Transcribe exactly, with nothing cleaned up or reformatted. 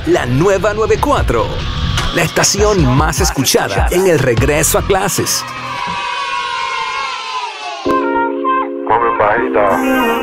la nueva noventa y cuatro. La estación más escuchada en el regreso a clases. Come bajita.